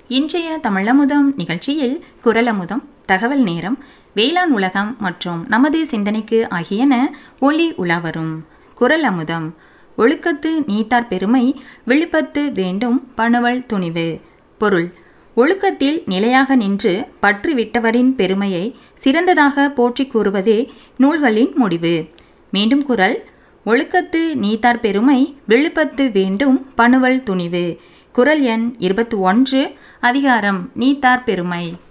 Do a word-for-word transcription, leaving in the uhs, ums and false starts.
இன்றைய தமிழமுதம் நிகழ்ச்சியில் குரலமுதம், தகவல் நேரம், வேளாண் உலகம் மற்றும் நமது சிந்தனைக்கு ஆகியன ஒளி உலாவரும். குரல் அமுதம். ஒழுக்கத்து நீத்தார் பெருமை, விழுப்பத்து வேண்டும் பணுவல் துணிவு. பொருள்: ஒழுக்கத்தில் நிலையாக நின்று பற்று விட்டவரின் பெருமையை சிறந்ததாக போற்றி கூறுவதே நூல்களின் முடிவு. மீண்டும் குரல்: ஒழுக்கத்து நீத்தார் பெருமை, விழுப்பத்து வேண்டும் பணுவல் துணிவு. குரல் எண் இருபத்தி ஒன்று. அதிகாரம் நீத்தார் பெருமை.